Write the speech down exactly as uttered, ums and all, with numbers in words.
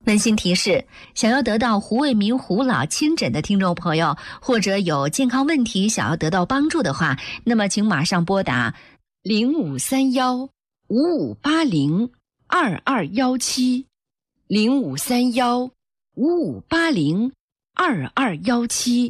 温馨提示：想要得到胡卫民胡老亲诊的听众朋友，或者有健康问题想要得到帮助的话，那么请马上拨打零五三幺五五八零二二幺七零五三幺五五八零二二幺七。